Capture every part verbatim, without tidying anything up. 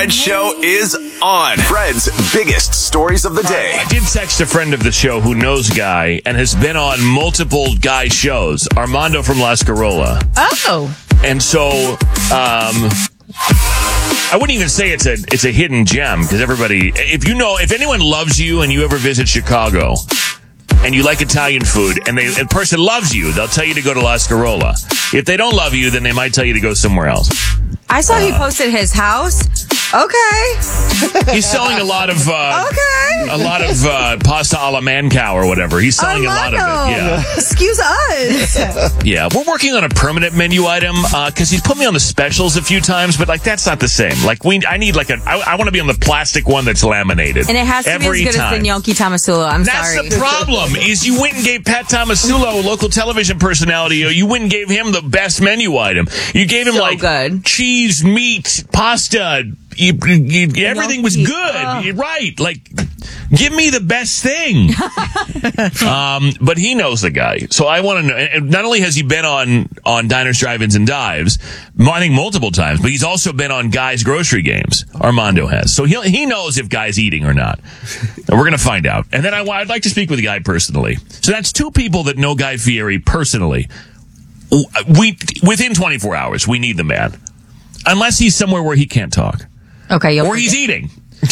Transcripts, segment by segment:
Fred Show is on. Fred's biggest stories of the day. I did text a friend of the show who knows Guy and has been on multiple Guy shows, Armando from La Scarola. Oh. And so, um, I wouldn't even say it's a it's a hidden gem because everybody, if you know, if anyone loves you and you ever visit Chicago and you like Italian food and they, a person loves you, they'll tell you to go to La Scarola. If they don't love you, then they might tell you to go somewhere else. I saw uh, he posted his house. Okay. He's selling a lot of uh, okay. a lot of uh, pasta alla mancow or whatever. He's selling Armando. a lot of it. Yeah. Excuse us. Yeah, we're working on a permanent menu item because uh, he's put me on the specials a few times, but like that's not the same. Like we, I need like a. I, I want to be on the plastic one that's laminated, and it has to every be as good time. as the gnocchi Tomasulo. I'm that's sorry. That's the problem. Is you went and gave Pat Tomasulo, a local television personality, you went and gave him the best menu item. You gave him so like good. cheese, meat, pasta. You, you, everything was good. Oh. Right. Like, give me the best thing. um, but he knows the guy. So I want to know. And not only has he been on, on Diners, Drive-Ins, and Dives, I think multiple times, but he's also been on Guy's grocery games. Armando has. So he he knows if Guy's eating or not. And we're going to find out. And then I, I'd like to speak with Guy personally. So that's two people that know Guy Fieri personally. We within twenty-four hours, we need the man. Unless he's somewhere where he can't talk. Okay, or he's eating.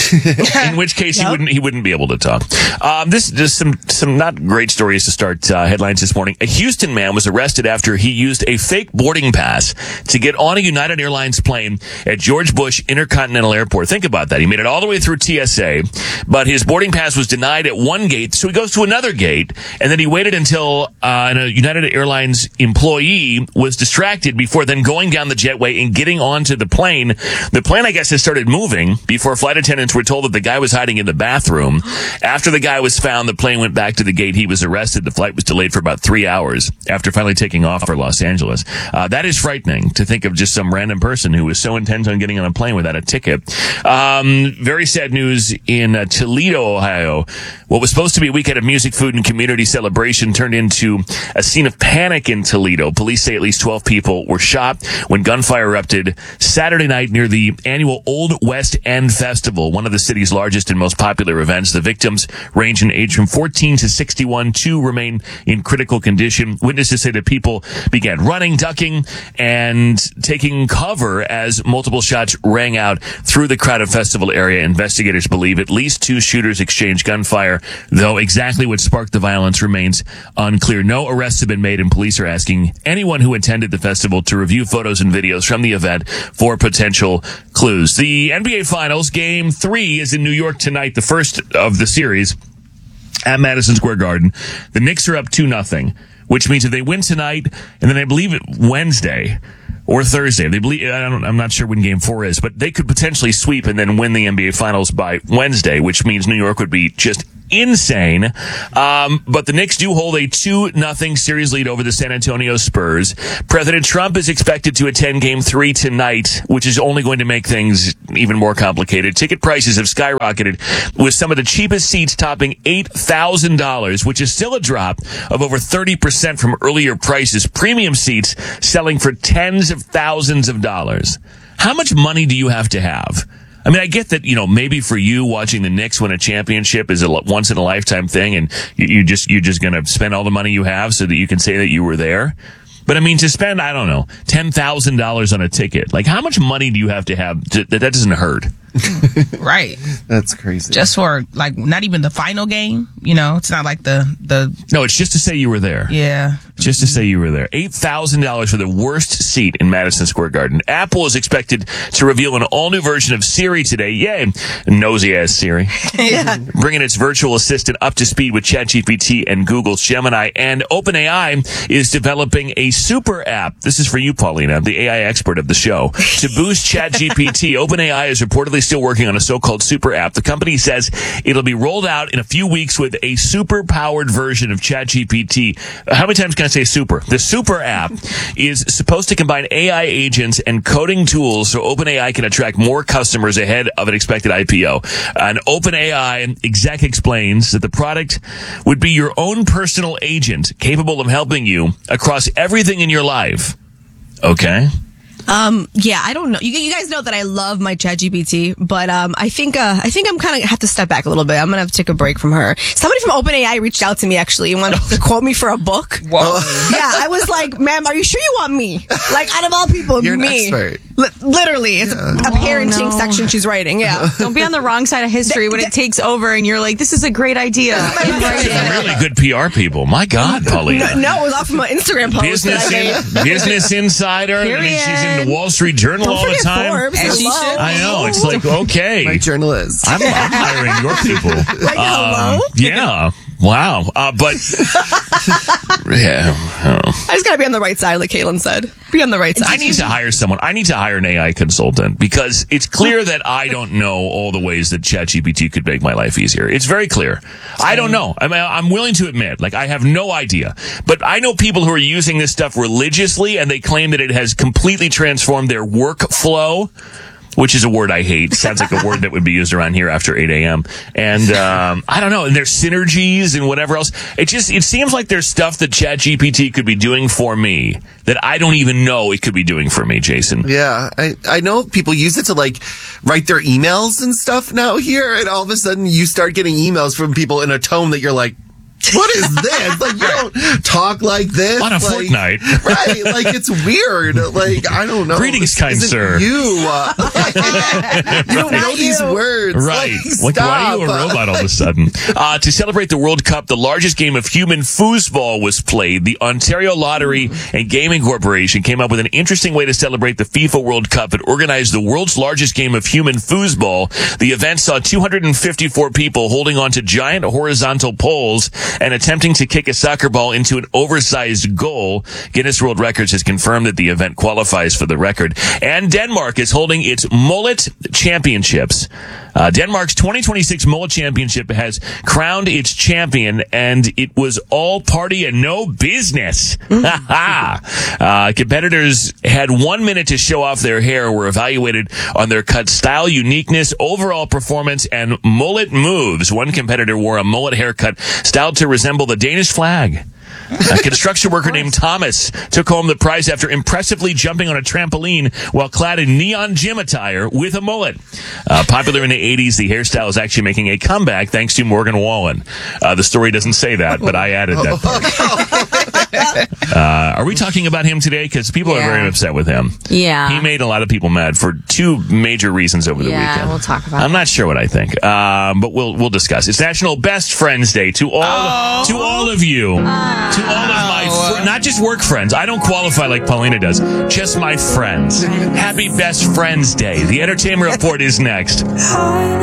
In which case yep. he wouldn't he wouldn't be able to talk. Um, this just some some not great stories to start uh, headlines this morning. A Houston man was arrested after he used a fake boarding pass to get on a United Airlines plane at George Bush Intercontinental Airport. Think about that. He made it all the way through T S A, but his boarding pass was denied at one gate, so he goes to another gate, and then he waited until uh, a United Airlines employee was distracted before then going down the jetway and getting onto the plane. The plane, I guess, has started moving before flight attendants were told that the guy was hiding in the bathroom. After the guy was found, the plane went back to the gate. He was arrested. The flight was delayed for about three hours after finally taking off for Los Angeles. Uh, that is frightening to think of just some random person who was so intent on getting on a plane without a ticket. Um, very sad news in uh, Toledo, Ohio. What was supposed to be a weekend of music, food, and community celebration turned into a scene of panic in Toledo. Police say at least twelve people were shot when gunfire erupted Saturday night near the annual Old West End Festival, one of the city's largest and most popular events. The victims range in age from fourteen to sixty-one. Two remain in critical condition. Witnesses say that people began running, ducking, and taking cover as multiple shots rang out through the crowded festival area. Investigators believe at least two shooters exchanged gunfire, though exactly what sparked the violence remains unclear. No arrests have been made, and police are asking anyone who attended the festival to review photos and videos from the event for potential clues. The N B A Finals, Game three is in New York tonight, the first of the series at Madison Square Garden. The Knicks are up two nothing, which means if they win tonight, and then I believe it Wednesday or Thursday, they believe, I don't, I'm not sure when Game four is, but they could potentially sweep and then win the N B A Finals by Wednesday, which means New York would be just insane. Um, but the Knicks do hold a two nothing series lead over the San Antonio Spurs. President Trump is expected to attend Game three tonight, which is only going to make things even more complicated. Ticket prices have skyrocketed, with some of the cheapest seats topping eight thousand dollars, which is still a drop of over thirty percent from earlier prices. Premium seats selling for tens of thousands of dollars. How much money do you have to have? I mean, I get that, you know, maybe for you watching the Knicks win a championship is a once in a lifetime thing, and you, you just, you're just going to spend all the money you have so that you can say that you were there. But I mean, to spend, I don't know, ten thousand dollars on a ticket, like how much money do you have to have to, that that doesn't hurt? Right. That's crazy. Just for, like, not even the final game, you know? It's not like the... the No, it's just to say you were there. Yeah. Just to say you were there. eight thousand dollars for the worst seat in Madison Square Garden. Apple is expected to reveal an all-new version of Siri today. Yay. Nosy-ass Siri. Yeah. Bringing its virtual assistant up to speed with ChatGPT and Google's Gemini. And OpenAI is developing a super app. This is for you, Paulina, the A I expert of the show. To boost ChatGPT, OpenAI is reportedly still working on a so-called super app. The company says it'll be rolled out in a few weeks with a super-powered version of ChatGPT. How many times can I say super? The super app is supposed to combine A I agents and coding tools so OpenAI can attract more customers ahead of an expected I P O. An OpenAI exec explains that the product would be your own personal agent capable of helping you across everything in your life. Okay. Um, yeah, I don't know. You, you guys know that I love my ChatGPT, but um, I think uh, I think I'm kind of have to step back a little bit. I'm gonna have to take a break from her. Somebody from OpenAI reached out to me actually and wanted to quote me for a book. Whoa. Yeah, I was like, "Ma'am, are you sure you want me? Like, out of all people, You're an me." expert. Li- literally, it's Yeah. a, a parenting no. section she's writing. Yeah. Don't be on the wrong side of history when it takes over and you're like, this is a great idea. Really good P R people. My God, Paulina. No, it was off from an Instagram post. Business, that I made. in, Business Insider. I mean, she's in the Wall Street Journal Don't all the forget time. Forbes. As she Hello. should. I know. It's like, okay. My journalist. I'm, I'm hiring your people. Like, hello? Um, yeah. Wow. Uh, but, yeah. Oh. I just gotta be on the right side, like Caitlin said. Be on the right side. I need to hire someone. I need to hire an A I consultant because it's clear that I don't know all the ways that ChatGPT could make my life easier. It's very clear. I don't know. I mean, I'm willing to admit, like, I have no idea. But I know people who are using this stuff religiously, and they claim that it has completely transformed their workflow, which is a word I hate. Sounds like a word that would be used around here after eight a.m. And um, I don't know. And there's synergies and whatever else. It just it seems like there's stuff that ChatGPT could be doing for me that I don't even know it could be doing for me, Jason. Yeah, I, I know people use it to like write their emails and stuff now here, and all of a sudden you start getting emails from people in a tone that you're like, what is this? Like, you don't talk like this. On a like, fortnight. Right. Like, it's weird. Like, I don't know. Greetings, This kind isn't sir. You, uh, you don't know these words. Right. Like, Like, why are you a stop. robot all of a sudden? Uh, to celebrate the World Cup, the largest game of human foosball was played. The Ontario Lottery and Gaming Corporation came up with an interesting way to celebrate the FIFA World Cup. It organized the world's largest game of human foosball. The event saw two hundred fifty-four people holding onto giant horizontal poles and attempting to kick a soccer ball into an oversized goal. Guinness World Records has confirmed that the event qualifies for the record. And Denmark is holding its Mullet Championships. Uh, Denmark's twenty twenty-six Mullet Championship has crowned its champion, and it was all party and no business. uh, competitors had one minute to show off their hair, were evaluated on their cut style, uniqueness, overall performance, and mullet moves. One competitor wore a mullet haircut styled to resemble the Danish flag. A construction worker named Thomas took home the prize after impressively jumping on a trampoline while clad in neon gym attire with a mullet. Uh, popular in the eighties, the hairstyle is actually making a comeback thanks to Morgan Wallen. Uh, the story doesn't say that, but I added that part. Uh, are we talking about him today? Because people Yeah. are very upset with him. Yeah. He made a lot of people mad for two major reasons over the Yeah, weekend. we'll talk about I'm it. not sure what I think, um, but we'll we'll discuss. It's National Best Friends Day to all to all of you, to all of my fr- not just work friends. I don't qualify like Paulina does. Just my friends. Happy Best Friends Day. The Entertainment Report is next.